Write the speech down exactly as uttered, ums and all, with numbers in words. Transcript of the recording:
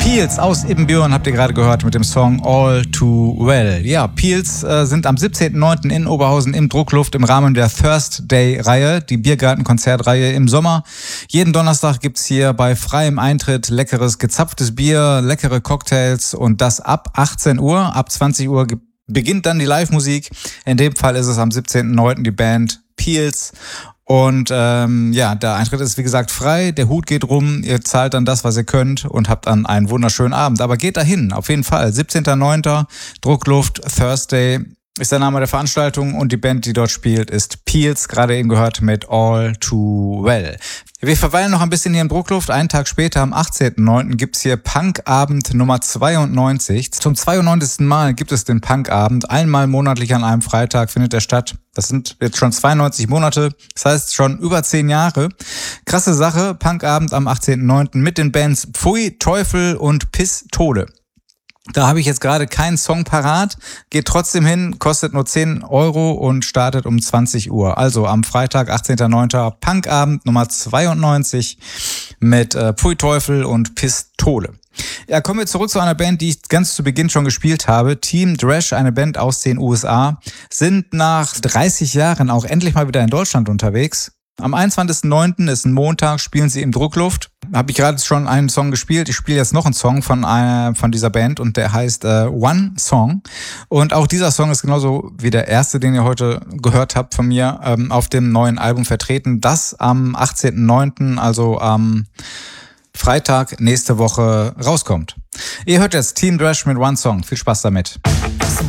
Peels aus Ibbenbüren habt ihr gerade gehört mit dem Song All Too Well. Ja, Peels äh, sind am siebzehnten neunten in Oberhausen im Druckluft im Rahmen der Thursday-Reihe, die Biergarten-Konzertreihe im Sommer. Jeden Donnerstag gibt's hier bei freiem Eintritt leckeres gezapftes Bier, leckere Cocktails und das ab achtzehn Uhr. Ab zwanzig Uhr gibt beginnt dann die Live-Musik. In dem Fall ist es am siebzehnten neunten die Band Peels. Und ähm, ja, der Eintritt ist wie gesagt frei, der Hut geht rum, ihr zahlt dann das, was ihr könnt und habt dann einen wunderschönen Abend. Aber geht dahin, auf jeden Fall. siebzehnten neunten Druckluft, Thursday ist der Name der Veranstaltung und die Band, die dort spielt, ist Peels, gerade eben gehört mit All Too Well. Wir verweilen noch ein bisschen hier im Druckluft. Einen Tag später, am achtzehnten neunten gibt's hier Punkabend Nummer zweiundneunzig. Zum zweiundneunzigsten Mal gibt es den Punkabend. Einmal monatlich an einem Freitag findet er statt. Das sind jetzt schon zweiundneunzig Monate, das heißt schon über zehn Jahre. Krasse Sache, Punkabend am achtzehnten neunten mit den Bands Pfui, Teufel und Pistole. Da habe ich jetzt gerade keinen Song parat, geht trotzdem hin, kostet nur zehn Euro und startet um zwanzig Uhr. Also am Freitag, achtzehnten neunten Punkabend Nummer zweiundneunzig mit äh, Pfui Teufel und Pistole. Ja, kommen wir zurück zu einer Band, die ich ganz zu Beginn schon gespielt habe. Team Dresch, eine Band aus den U S A, sind nach dreißig Jahren auch endlich mal wieder in Deutschland unterwegs. Am einundzwanzigsten neunten ist ein Montag, spielen sie im Druckluft. Habe ich gerade schon einen Song gespielt. Ich spiele jetzt noch einen Song von einer, von dieser Band und der heißt äh, One Song. Und auch dieser Song ist genauso wie der erste, den ihr heute gehört habt von mir, ähm, auf dem neuen Album vertreten. Das am achtzehnten neunten, also am Freitag nächste Woche rauskommt. Ihr hört jetzt Team Dresch mit One Song. Viel Spaß damit.